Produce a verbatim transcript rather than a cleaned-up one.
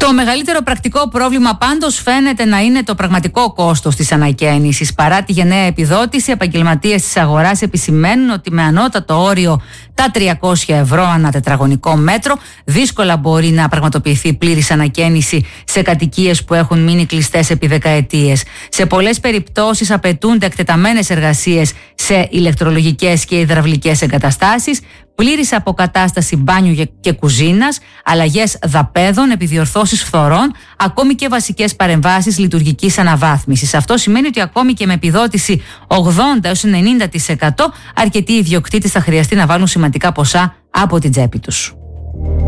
Το μεγαλύτερο πρακτικό πρόβλημα πάντως φαίνεται να είναι το πραγματικό κόστος της ανακαίνησης. Παρά τη γενναία επιδότηση, επαγγελματίες της αγοράς επισημαίνουν ότι με ανώτατο όριο τα τριακόσια ευρώ ανά τετραγωνικό μέτρο δύσκολα μπορεί να πραγματοποιηθεί πλήρης ανακαίνιση σε κατοικίες που έχουν μείνει κλειστές επί δεκαετίες. Σε πολλές περιπτώσεις απαιτούνται εκτεταμένες εργασίες σε ηλεκτρολογικές και υδραυλικές εγκαταστάσεις, πλήρης αποκατάσταση μπάνιου και κουζίνας, αλλαγές δαπέδων, επιδιορθώσεις φθορών, ακόμη και βασικές παρεμβάσεις λειτουργικής αναβάθμισης. Αυτό σημαίνει ότι ακόμη και με επιδότηση ογδόντα έως ενενήντα τοις εκατό αρκετοί ιδιοκτήτες θα χρειαστεί να βάλουν σημαντικά ποσά από την τσέπη τους.